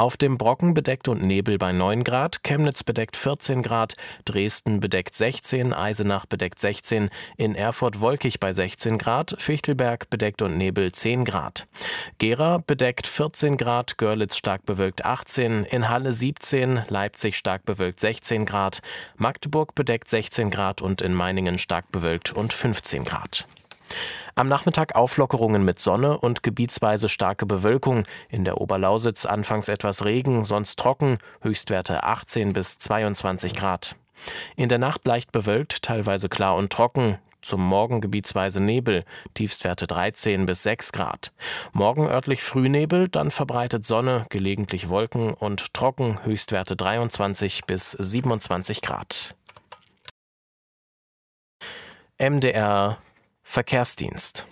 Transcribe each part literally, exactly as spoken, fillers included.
Auf dem Brocken bedeckt und Nebel bei neun Grad, Chemnitz bedeckt vierzehn Grad, Dresden bedeckt sechzehn, Eisenach bedeckt sechzehn, in Erfurt wolkig bei sechzehn Grad, Fichtelberg bedeckt und Nebel zehn Grad. Gera bedeckt vierzehn Grad, Görlitz stark bewölkt achtzehn, in Halle siebzehn, Leipzig stark bewölkt sechzehn Grad, Magdeburg bedeckt sechzehn Grad und in Meiningen stark bewölkt und fünfzehn Grad. Am Nachmittag Auflockerungen mit Sonne und gebietsweise starke Bewölkung. In der Oberlausitz anfangs etwas Regen, sonst trocken, Höchstwerte achtzehn bis zweiundzwanzig Grad. In der Nacht leicht bewölkt, teilweise klar und trocken. Zum Morgen gebietsweise Nebel, Tiefstwerte dreizehn bis sechs Grad. Morgen örtlich Frühnebel, dann verbreitet Sonne, gelegentlich Wolken und trocken, Höchstwerte dreiundzwanzig bis siebenundzwanzig Grad. M D R Verkehrsdienst.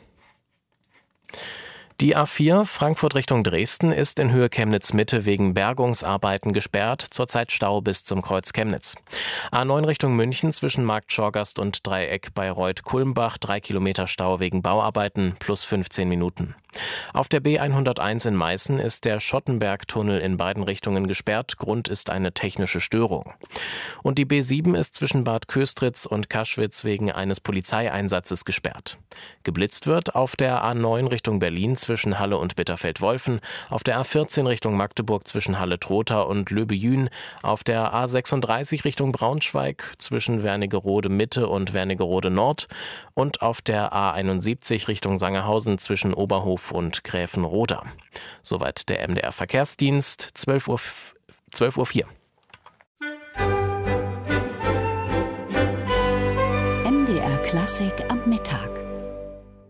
Die A vier Frankfurt Richtung Dresden ist in Höhe Chemnitz-Mitte wegen Bergungsarbeiten gesperrt, zurzeit Stau bis zum Kreuz Chemnitz. A neun Richtung München zwischen Markt Schorgast und Dreieck bei Reuth-Kulmbach, drei Kilometer Stau wegen Bauarbeiten, plus fünfzehn Minuten. Auf der B hunderteins in Meißen ist der Schottenberg-Tunnel in beiden Richtungen gesperrt, Grund ist eine technische Störung. Und die B sieben ist zwischen Bad Köstritz und Kaschwitz wegen eines Polizeieinsatzes gesperrt. Geblitzt wird auf der A neun Richtung Berlin zwischen Halle und Bitterfeld-Wolfen, auf der A vierzehn Richtung Magdeburg zwischen Halle-Trotha und Löbe-Jühn, auf der A sechsunddreißig Richtung Braunschweig zwischen Wernigerode-Mitte und Wernigerode-Nord und auf der A einundsiebzig Richtung Sangerhausen zwischen Oberhof und Gräfenroda. Soweit der M D R Verkehrsdienst, zwölf Uhr vier. M D R Klassik am Mittag.